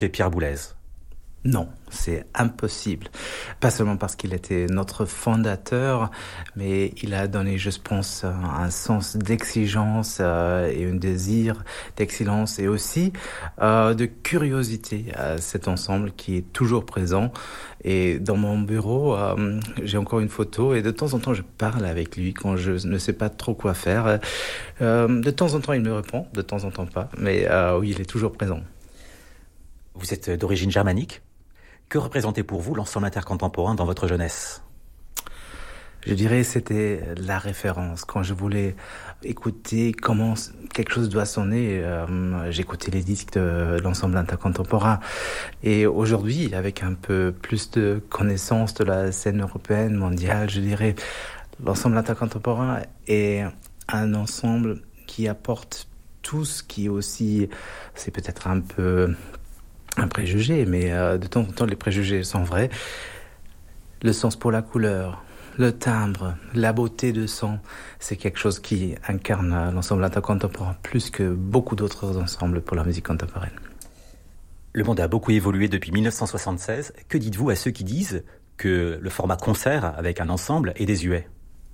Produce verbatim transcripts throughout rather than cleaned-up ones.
Et Pierre Boulez. Non, c'est impossible. Pas seulement parce qu'il était notre fondateur, mais il a donné, je pense, un sens d'exigence euh, et un désir d'excellence et aussi euh, de curiosité à cet ensemble qui est toujours présent. Et dans mon bureau, euh, j'ai encore une photo et de temps en temps, je parle avec lui quand je ne sais pas trop quoi faire. Euh, de temps en temps, il me répond, de temps en temps pas, mais euh, oui, il est toujours présent. Vous êtes d'origine germanique. Que représentait pour vous l'ensemble intercontemporain dans votre jeunesse ? Je dirais c'était la référence. Quand je voulais écouter comment quelque chose doit sonner, euh, j'écoutais les disques de l'ensemble intercontemporain. Et aujourd'hui, avec un peu plus de connaissance de la scène européenne, mondiale, je dirais, l'ensemble intercontemporain est un ensemble qui apporte tout ce qui est aussi, c'est peut-être un peu un préjugé, mais euh, de temps en temps, les préjugés sont vrais. Le sens pour la couleur, le timbre, la beauté de son, c'est quelque chose qui incarne l'ensemble intercontemporain plus que beaucoup d'autres ensembles pour la musique contemporaine. Le monde a beaucoup évolué depuis dix-neuf cent soixante-seize. Que dites-vous à ceux qui disent que le format concert avec un ensemble est désuet ?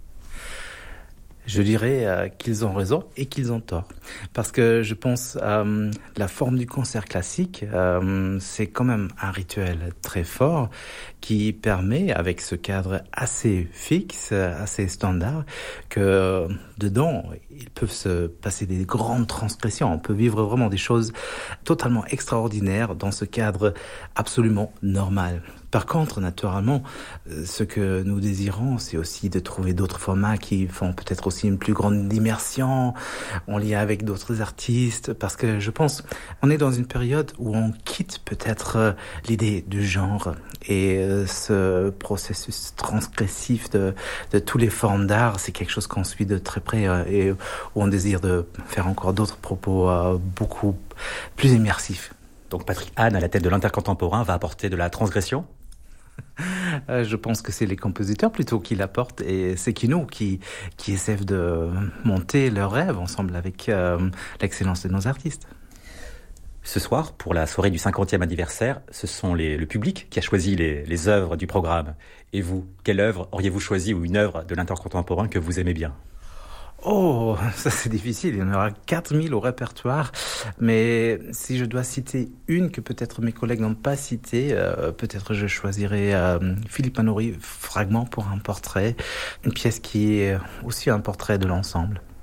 Je dirais euh, qu'ils ont raison et qu'ils ont tort. Parce que je pense euh, la forme du concert classique, euh, c'est quand même un rituel très fort qui permet, avec ce cadre assez fixe, assez standard, que euh, dedans, il peut se passer des grandes transgressions. On peut vivre vraiment des choses totalement extraordinaires dans ce cadre absolument normal. Par contre, naturellement, ce que nous désirons, c'est aussi de trouver d'autres formats qui font peut-être aussi une plus grande immersion en lien avec d'autres artistes, parce que je pense on est dans une période où on quitte peut-être l'idée du genre et ce processus transgressif de, de toutes les formes d'art, c'est quelque chose qu'on suit de très près et où on désire de faire encore d'autres propos beaucoup plus immersifs. Donc Patrick Hahn, à la tête de l'intercontemporain, va apporter de la transgression ? Euh, je pense que c'est les compositeurs plutôt qui l'apportent et c'est qui nous qui, qui essaient de monter leurs rêves ensemble avec euh, l'excellence de nos artistes. Ce soir, pour la soirée du cinquantième anniversaire, ce sont les, le public qui a choisi les, les œuvres du programme. Et vous, quelle œuvre auriez-vous choisi ou une œuvre de l'intercontemporain que vous aimez bien ? Oh, ça c'est difficile, il y en aura quatre mille au répertoire, mais si je dois citer une que peut-être mes collègues n'ont pas citée, euh, peut-être je choisirais euh, Philippe Manoury, Fragment pour un portrait, une pièce qui est aussi un portrait de l'ensemble.